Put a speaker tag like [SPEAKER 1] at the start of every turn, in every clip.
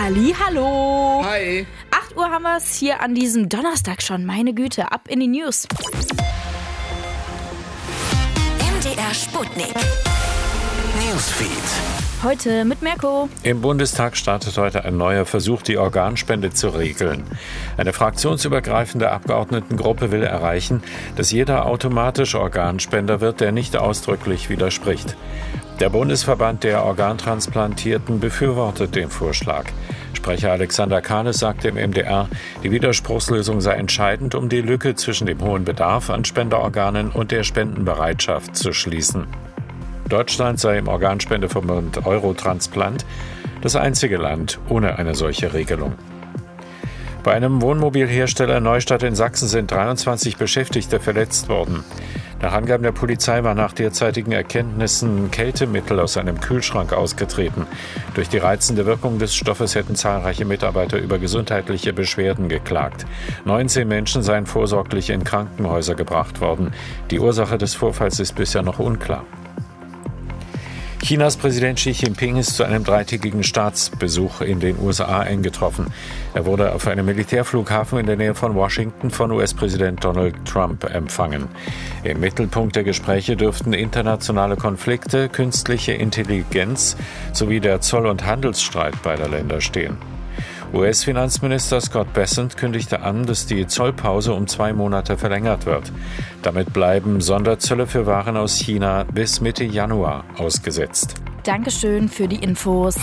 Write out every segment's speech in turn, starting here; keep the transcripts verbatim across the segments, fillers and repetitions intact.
[SPEAKER 1] Hallihallo.
[SPEAKER 2] Hi.
[SPEAKER 1] acht Uhr haben wir es hier an diesem Donnerstag schon. Meine Güte, ab in die News.
[SPEAKER 3] M D R Sputnik. Newsfeed.
[SPEAKER 1] Heute mit Mirko.
[SPEAKER 4] Im Bundestag startet heute ein neuer Versuch, die Organspende zu regeln. Eine fraktionsübergreifende Abgeordnetengruppe will erreichen, dass jeder automatisch Organspender wird, der nicht ausdrücklich widerspricht. Der Bundesverband der Organtransplantierten befürwortet den Vorschlag. Sprecher Alexander Kahles sagte im M D R, die Widerspruchslösung sei entscheidend, um die Lücke zwischen dem hohen Bedarf an Spenderorganen und der Spendenbereitschaft zu schließen. Deutschland sei im Organspendeverbund Eurotransplant das einzige Land ohne eine solche Regelung. Bei einem Wohnmobilhersteller in Neustadt in Sachsen sind dreiundzwanzig Beschäftigte verletzt worden. Nach Angaben der Polizei war nach derzeitigen Erkenntnissen Kältemittel aus einem Kühlschrank ausgetreten. Durch die reizende Wirkung des Stoffes hätten zahlreiche Mitarbeiter über gesundheitliche Beschwerden geklagt. neunzehn Menschen seien vorsorglich in Krankenhäuser gebracht worden. Die Ursache des Vorfalls ist bisher noch unklar. Chinas Präsident Xi Jinping ist zu einem dreitägigen Staatsbesuch in den U S A eingetroffen. Er wurde auf einem Militärflughafen in der Nähe von Washington von U S-Präsident Donald Trump empfangen. Im Mittelpunkt der Gespräche dürften internationale Konflikte, künstliche Intelligenz sowie der Zoll- und Handelsstreit beider Länder stehen. U S-Finanzminister Scott Bessent kündigte an, dass die Zollpause um zwei Monate verlängert wird. Damit bleiben Sonderzölle für Waren aus China bis Mitte Januar ausgesetzt.
[SPEAKER 1] Dankeschön für die Infos.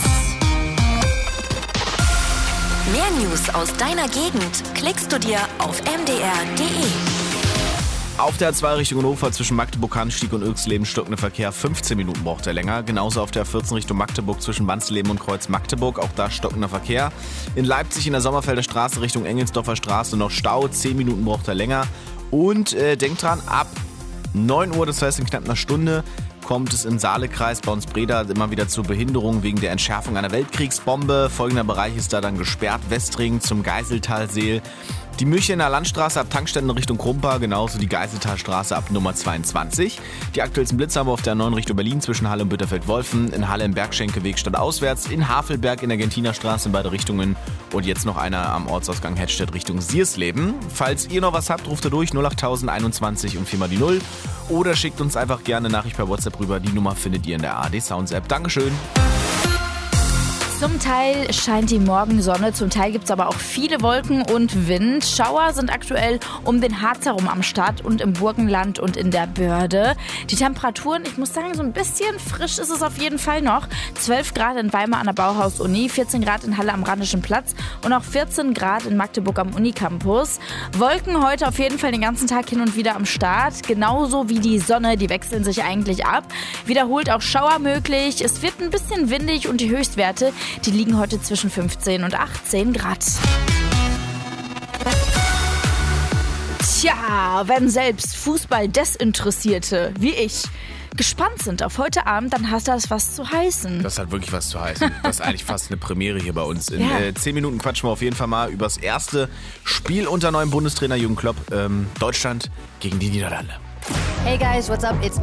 [SPEAKER 3] Mehr News aus deiner Gegend klickst du dir auf m d r punkt d e.
[SPEAKER 2] Auf der A zwei Richtung Hannover zwischen Magdeburg-Hanstieg und Irxleben stockender Verkehr. fünfzehn Minuten braucht er länger. Genauso auf der A vierzehn Richtung Magdeburg zwischen Wansleben und Kreuz Magdeburg. Auch da stockender Verkehr. In Leipzig in der Sommerfelder Straße Richtung Engelsdorfer Straße noch Stau. zehn Minuten braucht er länger. Und äh, denkt dran, ab neun Uhr, das heißt in knapp einer Stunde, kommt es im Saalekreis bei uns Breda immer wieder zur Behinderung wegen der Entschärfung einer Weltkriegsbombe. Folgender Bereich ist da dann gesperrt. Westring zum Geiseltalseel. Die Münchener Landstraße ab Tankstellen Richtung Krumpa, genauso die Geiseltalstraße ab Nummer zweiundzwanzig. Die aktuellsten Blitze haben wir auf der neun Richtung Berlin zwischen Halle und Bitterfeld-Wolfen, in Halle im Bergschenkeweg stadtauswärts, in Havelberg in der Gentinerstraße in beide Richtungen und jetzt noch einer am Ortsausgang Hettstedt Richtung Siersleben. Falls ihr noch was habt, ruft ihr durch null acht tausend einundzwanzig und viermal die null oder schickt uns einfach gerne eine Nachricht per WhatsApp rüber. Die Nummer findet ihr in der A R D Sounds App. Dankeschön.
[SPEAKER 1] Zum Teil scheint die Morgensonne, zum Teil gibt es aber auch viele Wolken und Wind. Schauer sind aktuell um den Harz herum am Start und im Burgenland und in der Börde. Die Temperaturen, ich muss sagen, so ein bisschen frisch ist es auf jeden Fall noch. zwölf Grad in Weimar an der Bauhaus-Uni, vierzehn Grad in Halle am Rheinischen Platz und auch vierzehn Grad in Magdeburg am Unicampus. Wolken heute auf jeden Fall den ganzen Tag hin und wieder am Start, genauso wie die Sonne, die wechseln sich eigentlich ab. Wiederholt auch Schauer möglich, es wird ein bisschen windig und die Höchstwerte, die liegen heute zwischen fünfzehn und achtzehn Grad. Tja, wenn selbst Fußball-Desinteressierte wie ich gespannt sind auf heute Abend, dann hast du das was zu heißen.
[SPEAKER 2] Das hat wirklich was zu heißen. Das ist eigentlich fast eine Premiere hier bei uns. In
[SPEAKER 1] ja.
[SPEAKER 2] äh, zehn Minuten quatschen wir auf jeden Fall mal über das erste Spiel unter neuem Bundestrainer Jürgen Klopp. Ähm, Deutschland gegen die Niederlande.
[SPEAKER 5] Hey guys, what's up? It's